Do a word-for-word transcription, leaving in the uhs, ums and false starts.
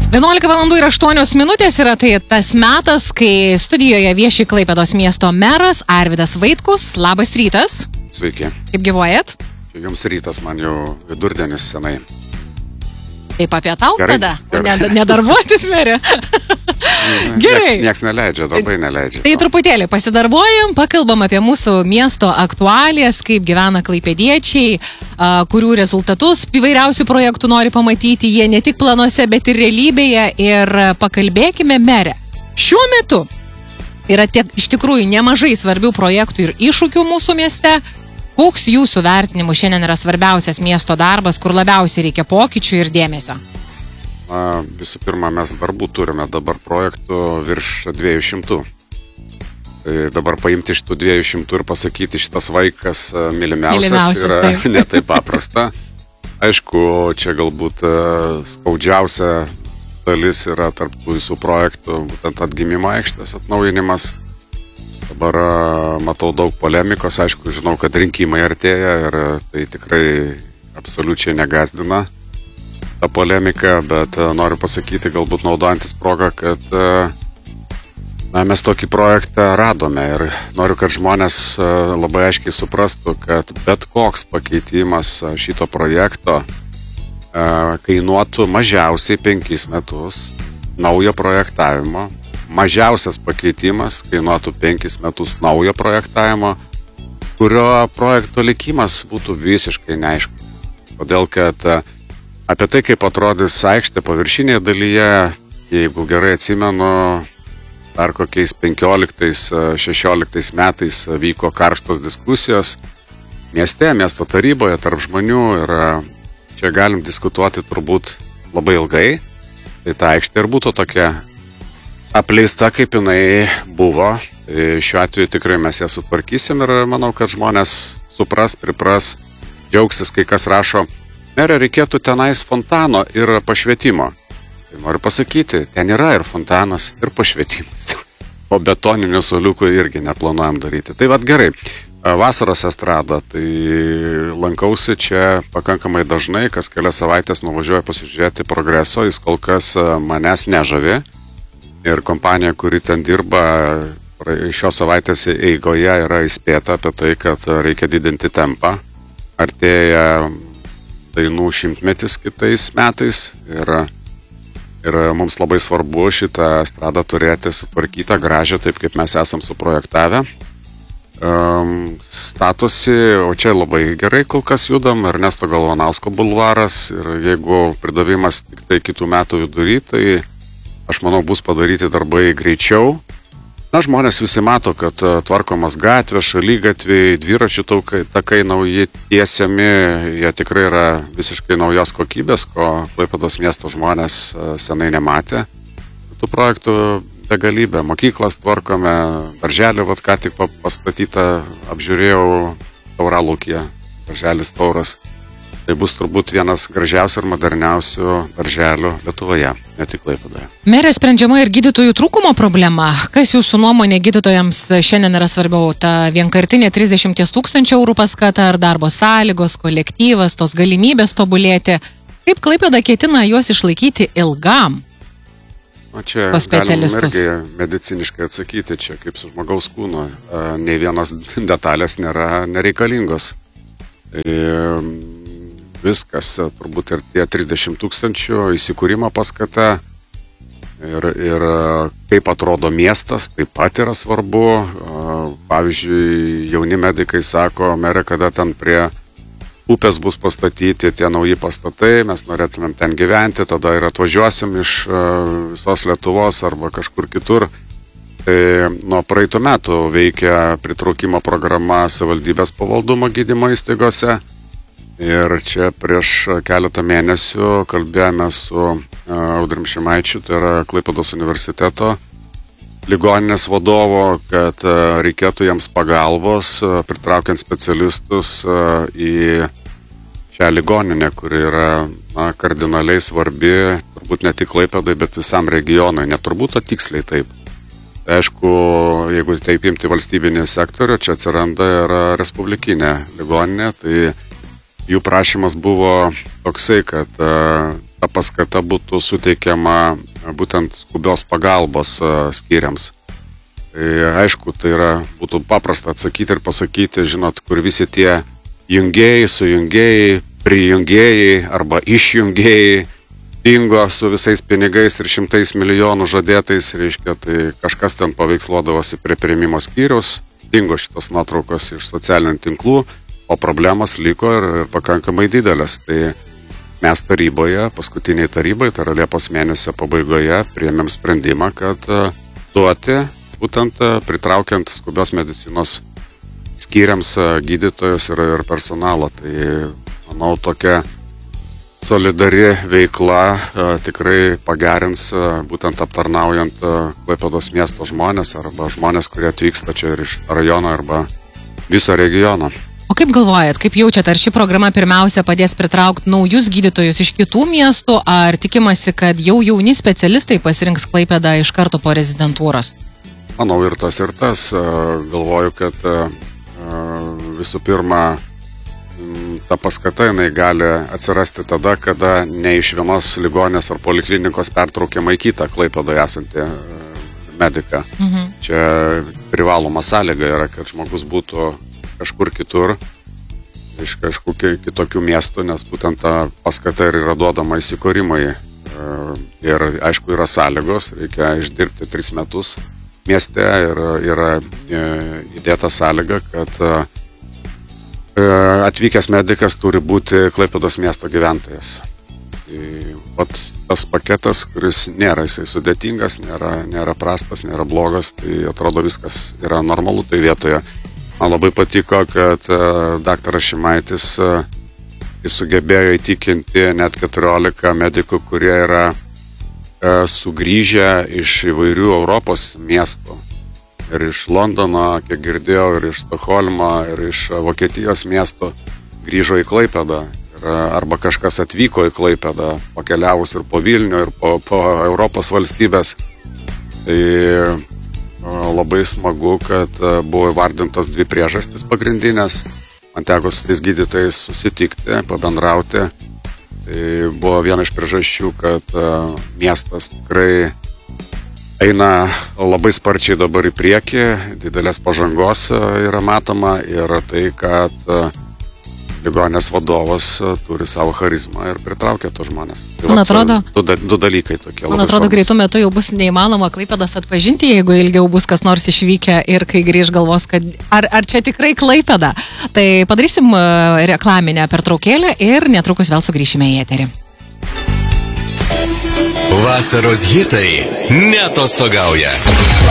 vienuolika valandų ir aštuonios minutės yra tai tas metas, kai studijoje vieši Klaipėdos miesto meras Arvydas Vaitkus. Labas rytas. Sveiki. Kaip gyvuojat? Čia jums rytas, man jau vidurdienis senai. Taip apie tau Gerai, tada? gerai. Ne, nedarbuotis, merė? Gerai. Nieks, nieks neleidžia, darbai neleidžia. Tai truputėlį pasidarbuojam, pakalbam apie mūsų miesto aktualijas, kaip gyvena klaipėdiečiai, a, kurių rezultatus įvairiausių projektų nori pamatyti, jie ne tik planuose, bet ir realybėje. Ir pakalbėkime, merė. Šiuo metu yra tiek, iš tikrųjų nemažai svarbių projektų ir iššūkių mūsų mieste. Koks jūsų vertinimų šiandien yra svarbiausias miesto darbas, kur labiausiai reikia pokyčių ir dėmesio? Na, visų pirma, mes darbų turime dabar projektų virš dviejų šimtų. Tai dabar paimti iš tų dviejų šimtų ir pasakyti, šitas vaikas mylimiausias, Mylimiausias, yra taip. ne taip paprasta. Aišku, čia galbūt skaudžiausia dalis yra tarp tų visų projektų, būtent atgimimo aikštės atnaujinimas. Dabar matau daug polemikos, aišku, žinau, kad rinkimai artėja ir tai tikrai absoliučiai negazdina ta polemika, bet noriu pasakyti, galbūt naudojantis progą, kad na, mes tokį projektą radome ir noriu, kad žmonės labai aiškiai suprastų, kad bet koks pakeitimas šito projekto kainuotų mažiausiai penkis metus naujo projektavimo. Mažiausias pakeitimas kainuotų penkis metus naujo projektavimo, kurio projekto likimas būtų visiškai neaišku. Todėl, kad apie tai, kaip atrodys aikštė paviršinėje dalyje, jeigu gerai atsimenu, dar kokiais penkioliktais šešioliktais metais vyko karštos diskusijos mieste, miesto taryboje, tarp žmonių ir čia galim diskutuoti turbūt labai ilgai, tai ta aikštė ir būtų tokia apleista, kaip jinai buvo. Šiuo atveju tikrai mes ją sutvarkysim ir manau, kad žmonės supras, pripras, džiaugsis, kai kas rašo, merė, reikėtų tenais fontano ir pašvietimo. Tai noriu pasakyti, ten yra ir fontanas, ir pašvietimas. O betoninių suoliukų irgi neplanuojam daryti. Tai vad gerai, vasaros estrada, tai lankausi čia pakankamai dažnai, kas kelias savaitės nuvažiuoju pasižiūrėti progreso, jis kol kas manęs nežavi. Ir kompanija, kuri ten dirba, šios savaitės eigoje yra įspėta apie tai, kad reikia didinti tempą. Artėja dainų šimtmetis kitais metais ir, ir mums labai svarbu šitą estradą turėti sutvarkytą, gražią, taip kaip mes esam suprojektavę. Um, statosi, o čia labai gerai kol kas judam, Ernesto Galvanausko bulvaras ir jeigu pridavimas tik tai kitų metų vidury, tai aš manau, bus padaryti darbai greičiau. Na, žmonės visi mato, kad tvarkomas gatvės, šaligatviai, dviračių takai, takai nauji tiesiami, jie tikrai yra visiškai naujos kokybės, ko Klaipėdos miesto žmonės senai nematė. Tų projektų begalybė. Mokyklas tvarkome, darželį, vat ką tik pastatytą, apžiūrėjau Tauralūkyje, darželis Tauras. Tai bus turbūt vienas gražiausių ir moderniausių darželių Lietuvoje, ne tik Klaipėdoje. Merė, sprendžiama ir gydytojų trūkumo problema. Kas jūsų nuomonė gydytojams šiandien yra svarbiau? Ta vienkartinė trisdešimt tūkstančių eurų paskata ar darbo sąlygos, kolektyvas, tos galimybės tobulėti? Kaip Klaipėda ketina juos išlaikyti ilgam? O čia galim irgi mediciniškai atsakyti, čia kaip su žmogaus kūnu. Nei vienos detalės nėra nereikalingos. E, Viskas, turbūt ir tie trisdešimt tūkstančių įsikūrimo paskata ir, ir kaip atrodo miestas, taip pat yra svarbu. Pavyzdžiui, jauni medikai sako, merė, kada ten prie upės bus pastatyti tie nauji pastatai, mes norėtumėm ten gyventi, tada ir atvažiuosim iš visos Lietuvos arba kažkur kitur. Tai nuo praeitų metų veikia pritraukimo programa savivaldybės pavaldumo gydymo įstaigose. Ir čia prieš keletą mėnesių kalbėjome su Audrium Šimaičiu, tai yra Klaipėdos universiteto ligoninės vadovo, kad reikėtų jiems pagalbos, pritraukiant specialistus į šią ligoninę, kuri yra na, kardinaliai svarbi, turbūt ne tik Klaipėdai, bet visam regionui, neturbūt tiksliai taip. Aišku, jeigu taip imti valstybinį sektorių, čia atsiranda ir respublikinė ligoninė, tai jų prašymas buvo toksai, kad uh, ta ta paskata būtų suteikiama būtent skubios pagalbos skyriams. Tai aišku, tai yra, būtų paprasta atsakyti ir pasakyti, žinot, kur visi tie jungėjai, sujungėjai, prijungėjai arba išjungėjai dingo su visais pinigais ir šimtais milijonų žadėtais, reiškia, tai kažkas ten paveiksluodavosi prie priėmimo skyrius, dingo šitos nuotraukos iš socialinių tinklų, o problemas liko ir, ir pakankamai didelės. Tai mes taryboje, paskutiniai tarybai, tai yra Liepos mėnesio pabaigoje, priėmėm sprendimą, kad duoti, būtent pritraukiant skubios medicinos skyriams gydytojus ir, ir personalą. Tai, manau, tokia solidari veikla a, tikrai pagerins a, būtent aptarnaujant a, Klaipėdos miesto žmonės arba žmonės, kurie atvyksta čia ir iš rajono arba viso regiono. O kaip galvojat, kaip jaučiat, ar ši programa pirmiausia padės pritraukti naujus gydytojus iš kitų miestų, ar tikimasi, kad jau jauni specialistai pasirinks Klaipėdą iš karto po rezidentūros? Manau, ir tas, ir tas. Galvoju, kad visų pirma, ta paskata jinai gali atsirasti tada, kada ne iš vienos ligonės ar poliklinikos pertraukiama į kitą Klaipėdoje esantį mediką. Mhm. Čia privaloma sąlyga yra, kad žmogus būtų kažkur kitur, iš kažkokių kitokių miestų, nes būtent ta paskata ir yra duodama įsikūrimai. Ir aišku, yra sąlygos, reikia išdirbti tris metus mieste ir yra įdėta sąlyga, kad atvykęs medikas turi būti Klaipėdos miesto gyventojas. Vat tas paketas, kuris nėra jisai sudėtingas, nėra, nėra prastas, nėra blogas, tai atrodo viskas yra normalu tai vietoje. Man labai patiko, kad uh, daktaras Šimaitis uh, jis sugebėjo įtikinti net keturiolika medikų, kurie yra uh, sugrįžę iš įvairių Europos miestų. Ir iš Londono, kiek girdėjau, ir iš Stokholmo, ir iš uh, Vokietijos miestų grįžo į Klaipėdą. Ir, uh, arba kažkas atvyko į Klaipėdą, pakeliavus ir po Vilnių, ir po, po Europos valstybės. Tai labai smagu, kad buvo įvardintos dvi priežastys pagrindinės. Man teko su tais gydytojais susitikti, pabendrauti. Tai buvo viena iš priežasčių, kad miestas tikrai eina labai sparčiai dabar į priekį, didelės pažangos yra matoma ir tai, kad ligoninės vadovas turi savo charizmą ir pritraukia tos žmonės. Tai man atrodo, du, du dalykai tokie. Man atrodo, greitų metų jau bus neįmanoma Klaipėdos atpažinti, jeigu ilgiau bus kas nors išvykę ir kai grįž galvos, kad ar, ar čia tikrai Klaipėda. Tai padarysim reklaminę pertraukėlę ir netrukus vėl sugrįšime į eterį. Vasaros hitai neatostogauja.